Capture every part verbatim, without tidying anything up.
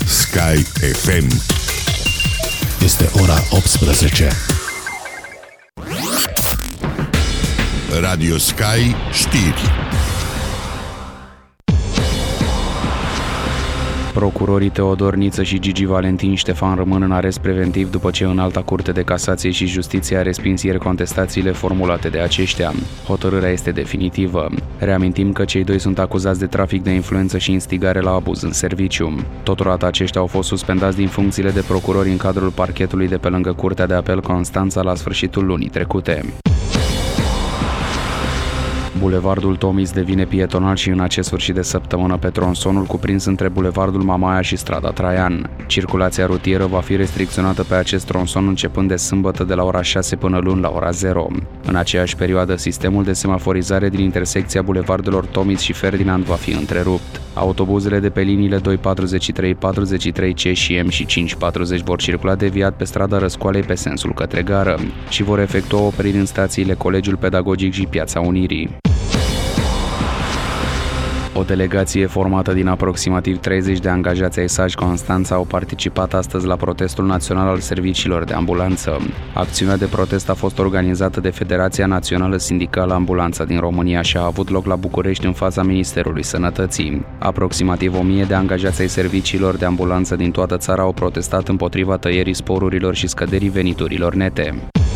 Sky F M. Este ora optsprezece. Radio Sky știri. Procurorii Teodor Niță și Gigi Valentin Ștefan rămân în arest preventiv după ce Înalta Curte de Casație și Justiție a respins ieri contestațiile formulate de aceștia. Hotărârea este definitivă. Reamintim că cei doi sunt acuzați de trafic de influență și instigare la abuz în serviciu. Totodată aceștia au fost suspendați din funcțiile de procurori în cadrul parchetului de pe lângă Curtea de Apel Constanța la sfârșitul lunii trecute. Bulevardul Tomiz devine pietonal și în acest sfârșit de săptămână pe tronsonul cuprins între Bulevardul Mamaia și strada Traian. Circulația rutieră va fi restricționată pe acest tronson începând de sâmbătă de la ora șase până luni la ora zero. În aceeași perioadă, sistemul de semaforizare din intersecția bulevardelor Tomiz și Ferdinand va fi întrerupt. Autobuzele de pe liniile doi patruzeci și trei, patruzeci și trei C și M și cinci patruzeci vor circula deviat pe strada Răscoalei pe sensul către gară și vor efectua opriri în stațiile Colegiul Pedagogic și Piața Unirii. O delegație formată din aproximativ treizeci de angajați ai S A J Constanța au participat astăzi la protestul național al serviciilor de ambulanță. Acțiunea de protest a fost organizată de Federația Națională Sindicală Ambulanța din România și a avut loc la București în fața Ministerului Sănătății. Aproximativ o mie de angajați ai serviciilor de ambulanță din toată țara au protestat împotriva tăierii sporurilor și scăderii veniturilor nete.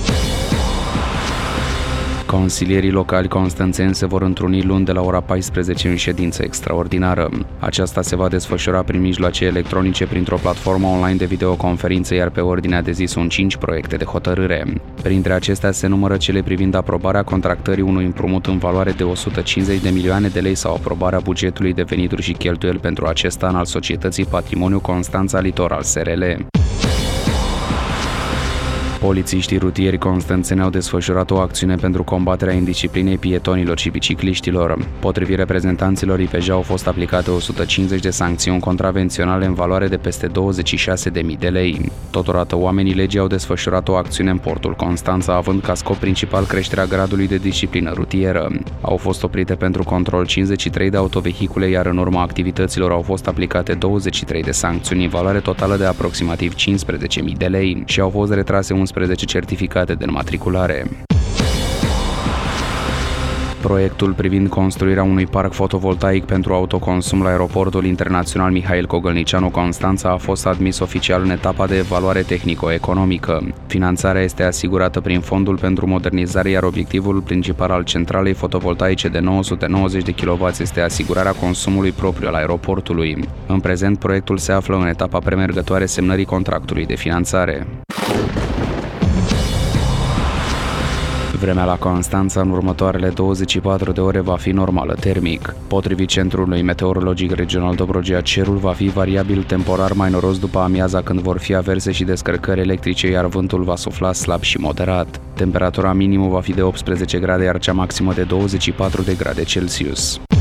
Consilierii locali constanțeni se vor întruni luni de la ora paisprezece în ședință extraordinară. Aceasta se va desfășura prin mijloace electronice printr-o platformă online de videoconferință, iar pe ordinea de zi sunt cinci proiecte de hotărâre. Printre acestea se numără cele privind aprobarea contractării unui împrumut în valoare de o sută cincizeci de milioane de lei sau aprobarea bugetului de venituri și cheltuieli pentru acest an al Societății Patrimoniu Constanța Litoral S R L. Polițiștii rutieri constanțeni au desfășurat o acțiune pentru combaterea indisciplinei pietonilor și bicicliștilor. Potrivit reprezentanților I P J au fost aplicate o sută cincizeci de sancțiuni contravenționale în valoare de peste douăzeci și șase de mii de lei. Totodată, oamenii legii au desfășurat o acțiune în portul Constanța, având ca scop principal creșterea gradului de disciplină rutieră. Au fost oprite pentru control cincizeci și trei de autovehicule, iar în urma activităților au fost aplicate douăzeci și trei de sancțiuni în valoare totală de aproximativ cincisprezece mii de lei și au fost retrase unsprezece certificate de înmatriculare. Proiectul privind construirea unui parc fotovoltaic pentru autoconsum la Aeroportul Internațional Mihail Cogălnicianu Constanța a fost admis oficial în etapa de evaluare tehnico-economică. Finanțarea este asigurată prin Fondul pentru Modernizare, iar obiectivul principal al centralei fotovoltaice de nouă sute nouăzeci de kilowați este asigurarea consumului propriu al aeroportului. În prezent, proiectul se află în etapa premergătoare semnării contractului de finanțare. Vremea la Constanța în următoarele douăzeci și patru de ore va fi normală termic. Potrivit Centrului Meteorologic Regional Dobrogea, cerul va fi variabil temporar mai noros după amiaza, când vor fi averse și descărcări electrice, iar vântul va sufla slab și moderat. Temperatura minimă va fi de optsprezece grade, iar cea maximă de douăzeci și patru de grade Celsius.